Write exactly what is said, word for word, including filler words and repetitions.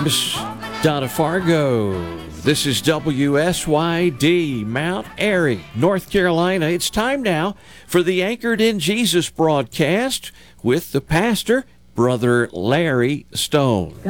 Miss Donna Fargo. This is W S Y D, Mount Airy, North Carolina. It's time now for the Anchored in Jesus broadcast with the pastor, Brother Larry Stone.